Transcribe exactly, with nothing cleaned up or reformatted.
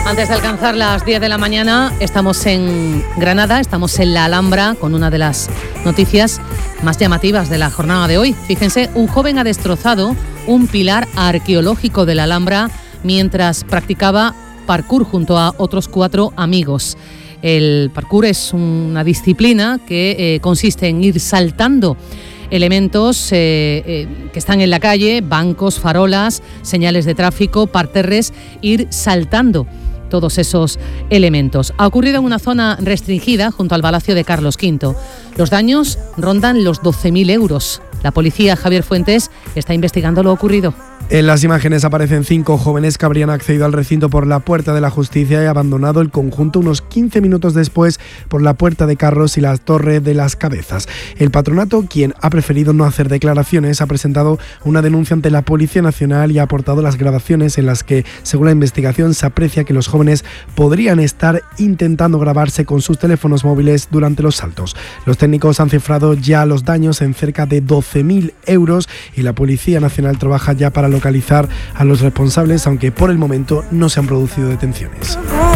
Antes de alcanzar las diez de la mañana, estamos en Granada, estamos en la Alhambra con una de las noticias más llamativas de la jornada de hoy. Fíjense, un joven ha destrozado un pilar arqueológico de la Alhambra mientras practicaba parkour junto a otros cuatro amigos. El parkour es una disciplina que eh, consiste en ir saltando elementos eh, eh, que están en la calle, bancos, farolas, señales de tráfico, parterres, ir saltando todos esos elementos. Ha ocurrido en una zona restringida junto al Palacio de Carlos quinto. Los daños rondan los doce mil euros. La policía, Javier Fuentes, está investigando lo ocurrido. En las imágenes aparecen cinco jóvenes que habrían accedido al recinto por la Puerta de la Justicia y abandonado el conjunto unos quince minutos después por la Puerta de Carros y la Torre de las Cabezas. El patronato, quien ha preferido no hacer declaraciones, ha presentado una denuncia ante la Policía Nacional y ha aportado las grabaciones en las que, según la investigación, se aprecia que los jóvenes podrían estar intentando grabarse con sus teléfonos móviles durante los saltos. Los técnicos han cifrado ya los daños en cerca de doce mil euros y la Policía Nacional trabaja ya para localizar a los responsables, aunque por el momento no se han producido detenciones.